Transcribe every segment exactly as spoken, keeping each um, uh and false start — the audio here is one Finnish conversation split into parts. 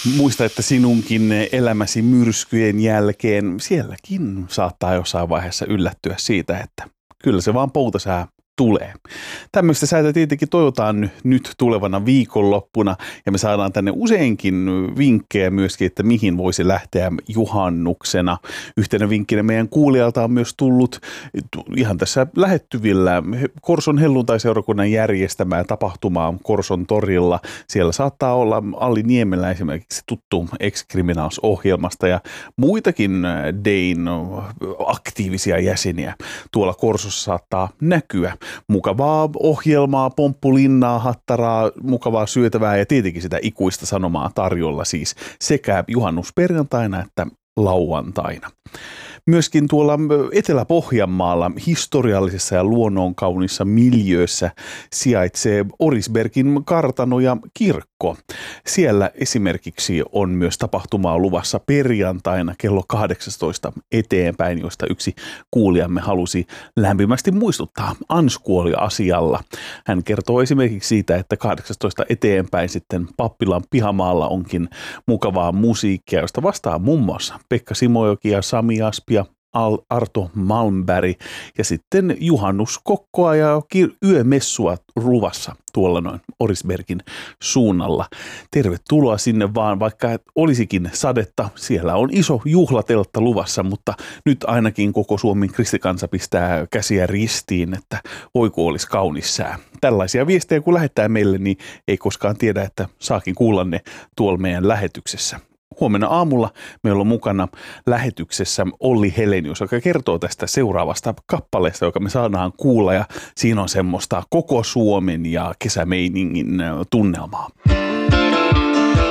muista, että sinunkin elämäsi myrskyjen jälkeen sielläkin saattaa jossain vaiheessa yllättyä siitä, että kyllä se vaan poutasää tulee. Tämmöistä säätä tietenkin toivotaan nyt tulevana viikonloppuna ja me saadaan tänne useinkin vinkkejä myöskin, että mihin voisi lähteä juhannuksena. Yhtenä vinkkinä meidän kuulijalta on myös tullut ihan tässä lähettyvillä Korson helluntaiseurakunnan järjestämään tapahtumaan Korson torilla. Siellä saattaa olla Alli Niemelä esimerkiksi tuttu Ex-Criminals-ohjelmasta ja muitakin Dayn aktiivisia jäseniä tuolla Korsossa saattaa näkyä. Mukavaa ohjelmaa, pomppulinnaa, hattaraa, mukavaa syötävää ja tietenkin sitä ikuista sanomaa tarjolla siis sekä juhannusperjantaina että lauantaina. Myöskin tuolla Etelä-Pohjanmaalla historiallisessa ja luonnonkaunissa miljöössä sijaitsee Orisbergin kartano ja kirkko. Siellä esimerkiksi on myös tapahtumaa luvassa perjantaina kello kahdeksastatoista eteenpäin, josta yksi kuulijamme halusi lämpimästi muistuttaa. Ans kuoli asialla. Hän kertoo esimerkiksi siitä, että kahdeksastatoista eteenpäin sitten Pappilan pihamaalla onkin mukavaa musiikkia, josta vastaa muun muassa Pekka Simojoki ja Sami Aspi ja Arto Malmberg ja sitten juhannuskokkoa ja yömessua luvassa tuolla noin Orisbergin suunnalla. Tervetuloa sinne vaan, vaikka olisikin sadetta. Siellä on iso juhlateltta luvassa, mutta nyt ainakin koko Suomen kristikansa pistää käsiä ristiin, että voiko olisi kaunis sää. Tällaisia viestejä kun lähettää meille, niin ei koskaan tiedä, että saakin kuulla ne tuolla meidän lähetyksessä. Huomenna aamulla meillä on mukana lähetyksessä Olli Helenius, joka kertoo tästä seuraavasta kappaleesta, joka me saadaan kuulla. Ja siinä on semmoista koko Suomen ja kesämeiningin tunnelmaa.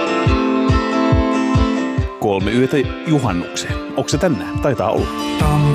Kolme yötä juhannukseen. Onko se tänään? Taitaa olla.